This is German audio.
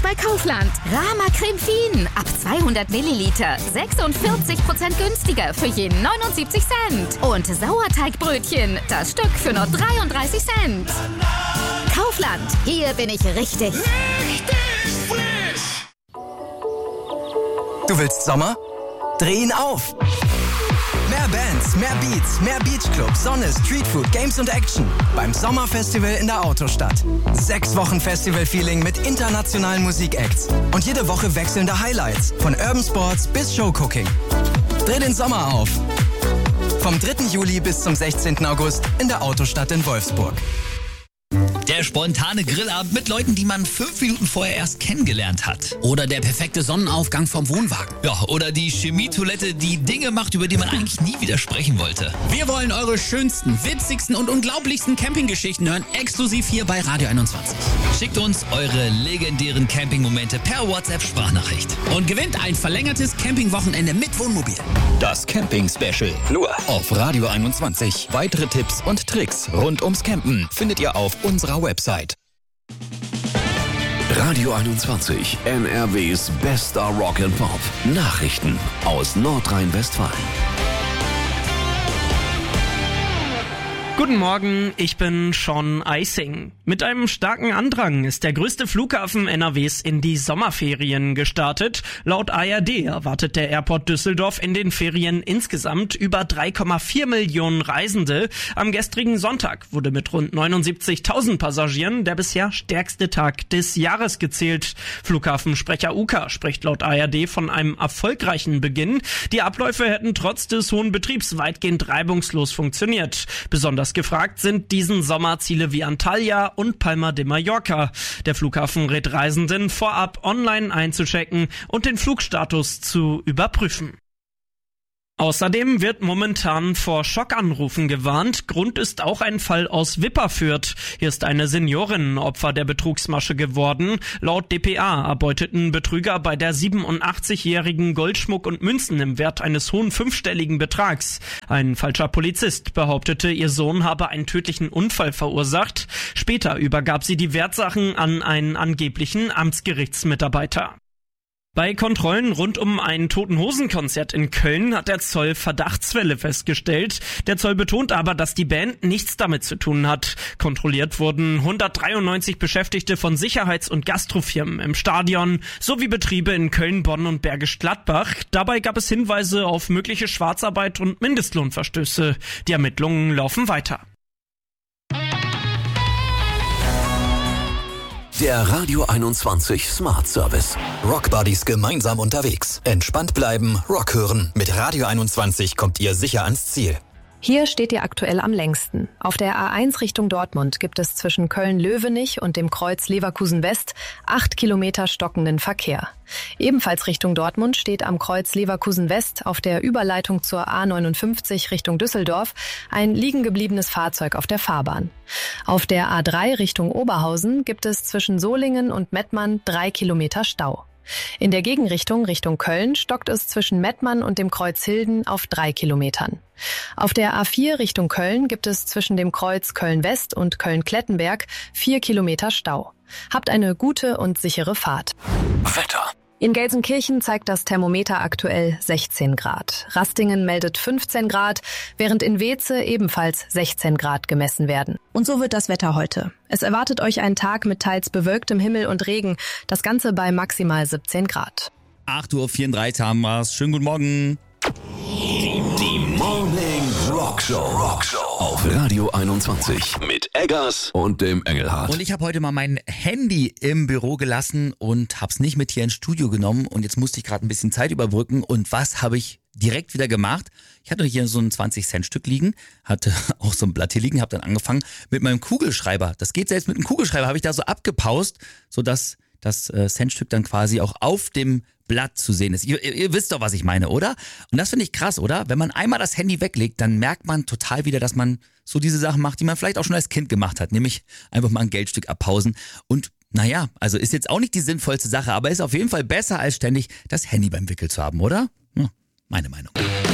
bei Kaufland. Rama Creme Fien ab 200 Milliliter. 46% günstiger für je 79 Cent. Und Sauerteigbrötchen, das Stück für nur 33 Cent. Kaufland, hier bin ich richtig. Richtig frisch! Du willst Sommer? Dreh ihn auf! Mehr Bands, mehr Beats, mehr Beachclub, Sonne, Streetfood, Games und Action beim Sommerfestival in der Autostadt. 6 Wochen Festival-Feeling mit internationalen Musikacts und jede Woche wechselnde Highlights von Urban Sports bis Showcooking. Dreh den Sommer auf! Vom 3. Juli bis zum 16. August in der Autostadt in Wolfsburg. Der spontane Grillabend mit Leuten, die man 5 Minuten vorher erst kennengelernt hat. Oder der perfekte Sonnenaufgang vom Wohnwagen. Ja, oder die Chemietoilette, die Dinge macht, über die man eigentlich nie widersprechen wollte. Wir wollen eure schönsten, witzigsten und unglaublichsten Campinggeschichten hören, exklusiv hier bei Radio 21. Schickt uns eure legendären Campingmomente per WhatsApp-Sprachnachricht. Und gewinnt ein verlängertes Campingwochenende mit Wohnmobil. Das Camping-Special. Nur auf Radio 21. Weitere Tipps und Tricks rund ums Campen findet ihr auf unserer Website. Radio 21, NRWs bester Rock and Pop. Nachrichten aus Nordrhein-Westfalen. Guten Morgen, ich bin Sean Eising. Mit einem starken Andrang ist der größte Flughafen NRWs in die Sommerferien gestartet. Laut ARD erwartet der Airport Düsseldorf in den Ferien insgesamt über 3,4 Millionen Reisende. Am gestrigen Sonntag wurde mit rund 79.000 Passagieren der bisher stärkste Tag des Jahres gezählt. Flughafensprecher Uka spricht laut ARD von einem erfolgreichen Beginn. Die Abläufe hätten trotz des hohen Betriebs weitgehend reibungslos funktioniert. Besonders gefragt sind diesen Sommer Ziele wie Antalya und Palma de Mallorca. Der Flughafen rät Reisenden vorab online einzuchecken und den Flugstatus zu überprüfen. Außerdem wird momentan vor Schockanrufen gewarnt. Grund ist auch ein Fall aus Wipperfürth. Hier ist eine Seniorin Opfer der Betrugsmasche geworden. Laut dpa erbeuteten Betrüger bei der 87-jährigen Goldschmuck und Münzen im Wert eines hohen 5-stelligen Betrags. Ein falscher Polizist behauptete, ihr Sohn habe einen tödlichen Unfall verursacht. Später übergab sie die Wertsachen an einen angeblichen Amtsgerichtsmitarbeiter. Bei Kontrollen rund um ein Toten-Hosen-Konzert in Köln hat der Zoll Verdachtsfälle festgestellt. Der Zoll betont aber, dass die Band nichts damit zu tun hat. Kontrolliert wurden 193 Beschäftigte von Sicherheits- und Gastrofirmen im Stadion sowie Betriebe in Köln, Bonn und Bergisch Gladbach. Dabei gab es Hinweise auf mögliche Schwarzarbeit und Mindestlohnverstöße. Die Ermittlungen laufen weiter. Der Radio 21 Smart Service. Rock Buddies gemeinsam unterwegs. Entspannt bleiben, Rock hören. Mit Radio 21 kommt ihr sicher ans Ziel. Hier steht ihr aktuell am längsten. Auf der A1 Richtung Dortmund gibt es zwischen Köln-Löwenich und dem Kreuz Leverkusen West 8 Kilometer stockenden Verkehr. Ebenfalls Richtung Dortmund steht am Kreuz Leverkusen West auf der Überleitung zur A59 Richtung Düsseldorf ein liegen gebliebenes Fahrzeug auf der Fahrbahn. Auf der A3 Richtung Oberhausen gibt es zwischen Solingen und Mettmann 3 Kilometer Stau. In der Gegenrichtung Richtung Köln stockt es zwischen Mettmann und dem Kreuz Hilden auf 3 Kilometern. Auf der A4 Richtung Köln gibt es zwischen dem Kreuz Köln-West und Köln-Klettenberg 4 Kilometer Stau. Habt eine gute und sichere Fahrt. Wetter. In Gelsenkirchen zeigt das Thermometer aktuell 16 Grad. Rastingen meldet 15 Grad, während in Weeze ebenfalls 16 Grad gemessen werden. Und so wird das Wetter heute. Es erwartet euch ein Tag mit teils bewölktem Himmel und Regen, das Ganze bei maximal 17 Grad. 8:34 Uhr haben wir's. Schönen guten Morgen. Die Morning Rock Show auf Radio 21 mit Eggers und dem Engelhardt. Und ich habe heute mal mein Handy im Büro gelassen und hab's nicht mit hier ins Studio genommen. Und jetzt musste ich gerade ein bisschen Zeit überbrücken. Und was habe ich direkt wieder gemacht? Ich hatte hier so ein 20-Cent-Stück liegen, hatte auch so ein Blatt hier liegen, habe dann angefangen mit meinem Kugelschreiber. Das geht selbst mit einem Kugelschreiber, habe ich da so abgepaust, sodass das Centstück dann quasi auch auf dem Blatt zu sehen ist. Ihr wisst doch, was ich meine, oder? Und das finde ich krass, oder? Wenn man einmal das Handy weglegt, dann merkt man total wieder, dass man so diese Sachen macht, die man vielleicht auch schon als Kind gemacht hat, nämlich einfach mal ein Geldstück abpausen. Und naja, also ist jetzt auch nicht die sinnvollste Sache, aber ist auf jeden Fall besser, als ständig das Handy beim Wickel zu haben, oder? Ja, meine Meinung.